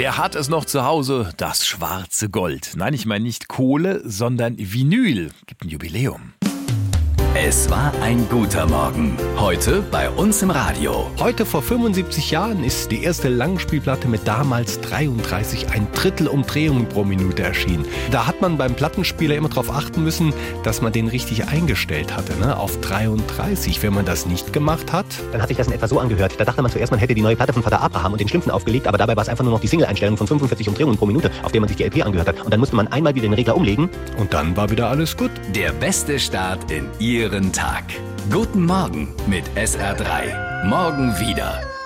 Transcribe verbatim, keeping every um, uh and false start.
Wer hat es noch zu Hause? Das schwarze Gold. Nein, ich meine nicht Kohle, sondern Vinyl. Gibt ein Jubiläum. Es war ein guter Morgen. Heute bei uns im Radio. Heute vor fünfundsiebzig Jahren ist die erste Langspielplatte mit damals dreiunddreißig ein Drittel Umdrehungen pro Minute erschienen. Da hat man beim Plattenspieler immer darauf achten müssen, dass man den richtig eingestellt hatte, ne? Auf dreiunddreißig. Wenn man das nicht gemacht hat, dann hat sich das in etwa so angehört. Da dachte man zuerst, man hätte die neue Platte von Vater Abraham und den Schlümpfen aufgelegt, aber dabei war es einfach nur noch die Single-Einstellung von fünfundvierzig Umdrehungen pro Minute, auf der man sich die L P angehört hat. Und dann musste man einmal wieder den Regler umlegen. Und dann war wieder alles gut. Der beste Start in Ihren Tag. Guten Morgen mit S R drei. Morgen wieder.